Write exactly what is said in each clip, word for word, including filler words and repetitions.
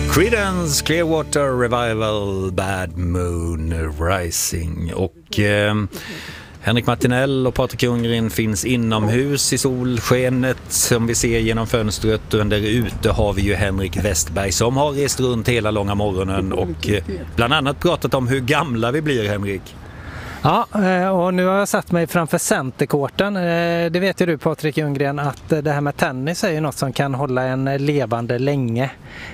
Creedence Clearwater Revival, Bad Moon Rising. Och eh, Henrik Martinell och Patrik Ljunggren finns inomhus i solskenet som vi ser genom fönstret. Och där ute har vi ju Henrik Westberg som har rest runt hela långa morgonen och eh, bland annat pratat om hur gamla vi blir, Henrik. Ja, och nu har jag satt mig framför centerkorten. Det vet ju du, Patrik Ljunggren, att det här med tennis är ju något som kan hålla en levande länge.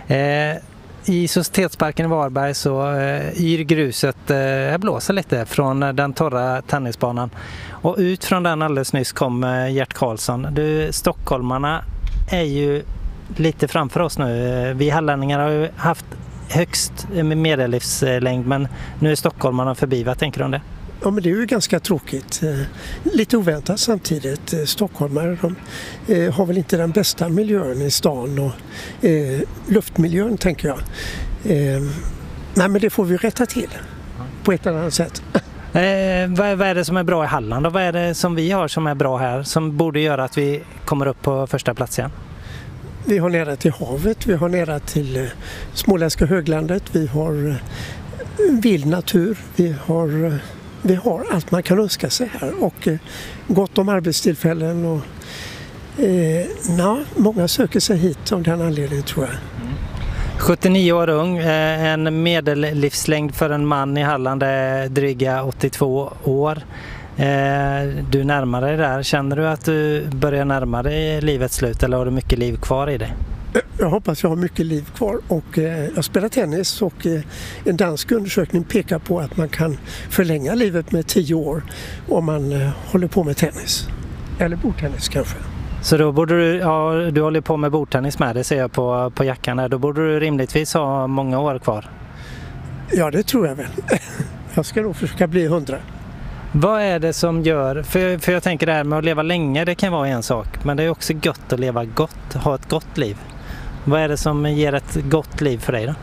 I Societetsparken i Varberg så yr gruset blåser lite från den torra tennisbanan. Och ut från den alldeles nyss kom Gert Karlsson. Du, stockholmarna är ju lite framför oss nu. Vi hallänningar har ju haft högst medellivslängd, men nu är stockholmarna förbi. Vad tänker du om det? Ja, men det är ju ganska tråkigt. Lite oväntat samtidigt. Stockholmare de, eh, har väl inte den bästa miljön i stan och eh, luftmiljön, tänker jag. Eh, nej, men det får vi rätta till på ett eller annat sätt. Eh, vad, vad är det som är bra i Halland och vad är det som vi har som är bra här som borde göra att vi kommer upp på första plats igen? Vi har nära till havet, vi har nära till eh, småländska höglandet, vi har eh, vild natur, vi har... Eh, Vi har allt man kan önska sig här och eh, gott om arbetstillfällen och eh, na, många söker sig hit av den anledningen, tror jag. sjuttionio år ung, eh, en medellivslängd för en man i Halland är dryga åttiotvå år. Eh, du närmar dig där. Känner du att du börjar närma dig livets slut eller har du mycket liv kvar i dig? Jag hoppas jag har mycket liv kvar och eh, jag spelar tennis och eh, en dansk undersökning pekar på att man kan förlänga livet med tio år om man eh, håller på med tennis. Eller bordtennis kanske. Så då borde du, ja, du håller på med bordtennis med det, ser jag på, på jackan här. Då borde du rimligtvis ha många år kvar. Ja, det tror jag väl. Jag ska nog försöka bli hundra. Vad är det som gör, för, för jag tänker det här med att leva länge, det kan vara en sak. Men det är också gott att leva gott, ha ett gott liv. Vad är det som ger ett gott liv för dig då?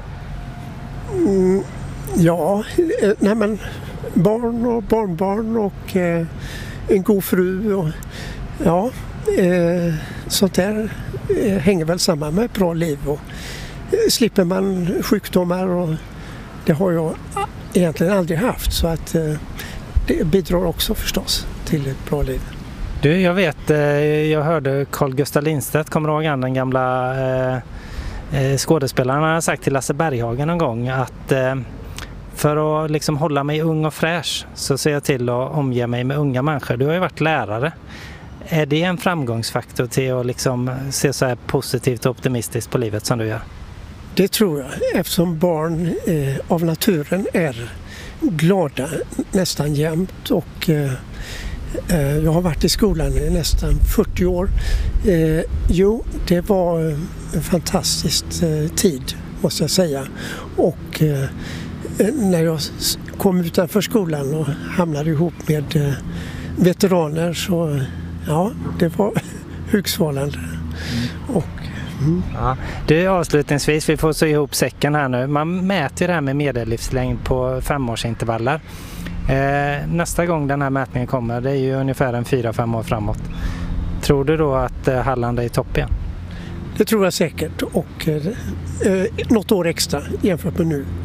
Mm, ja, nej men barn och barnbarn och eh, en god fru och ja, eh, sånt där eh, hänger väl samman med ett bra liv och eh, slipper man sjukdomar och det har jag egentligen aldrig haft så att eh, det bidrar också förstås till ett bra liv. Du, jag vet, jag hörde Carl Gustaf Lindstedt, kommer du ihåg han, den gamla eh, skådespelaren, har sagt till Lasse Berghagen en gång att eh, för att liksom hålla mig ung och fräsch så ser jag till att omge mig med unga människor. Du har ju varit lärare. Är det en framgångsfaktor till att liksom se så här positivt och optimistiskt på livet som du gör? Det tror jag, eftersom barn eh, av naturen är glada nästan jämt och eh, jag har varit i skolan i nästan fyrtio år. Eh, jo, det var en fantastisk eh, tid måste jag säga. Och eh, när jag kom utanför skolan och hamnade ihop med eh, veteraner så ja, det var högsvalande. Mm. Och mm. Ja. Du, avslutningsvis, vi får så ihop säcken här nu. Man mäter det här med medellivslängd på femårsintervaller. Eh, nästa gång den här mätningen kommer, det är ju ungefär en fyra fem år framåt. Tror du då att eh, Halland är i topp igen? Det tror jag säkert och eh, något år extra jämfört med nu.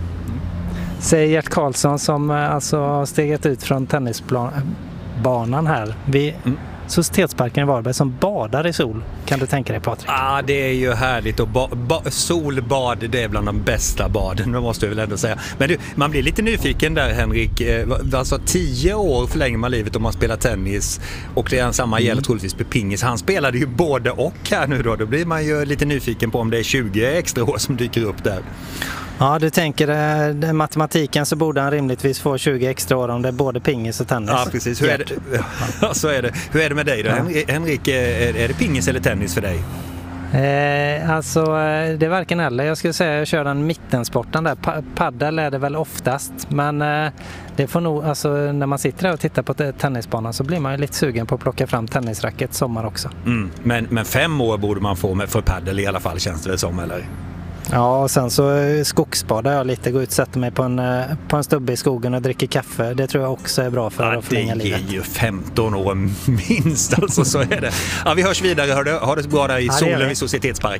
Säger Gert Karlsson som eh, alltså har stegat ut från tennisbanan här. Vi... Mm. Societetsparken i Varberg som badar i sol. Kan du tänka dig, Patrik? Ja, ah, det är ju härligt. Och ba- ba- solbad, det är bland de bästa baden, det måste jag väl ändå säga. Men du, man blir lite nyfiken där, Henrik. Alltså tio år förlänger man livet om man spelar tennis. Och det är samma mm. gäller troligtvis på pingis. Han spelade ju både och här nu då. Då blir man ju lite nyfiken på om det är tjugo extra år som dyker upp där. Ja, du tänker eh, matematiken så borde han rimligtvis få tjugo extra år om det är både pingis och tennis. Ja, precis. Hur är det? Ja, så är det. Hur är det med dig då? Ja. Henrik, är, är det pingis eller tennis för dig? Eh, alltså, det är varken eller. Jag skulle säga att jag kör den mittensporten där. Pa- paddel är det väl oftast. Men eh, det får nog, alltså, när man sitter där och tittar på tennisbanan så blir man ju lite sugen på att plocka fram tennisracket sommar också. Mm. Men, men fem år borde man få med för paddel i alla fall, känns det som, eller? Ja, och sen så skogsbadar jag lite, går ut och sätter mig på en, på en stubbe i skogen och dricker kaffe. Det tror jag också är bra för ja, att förlänga livet. Det är ju femton år minst, alltså så är det. Ja, vi hörs vidare, hör du, ha det bra där i ja, solen vid Societetsparken.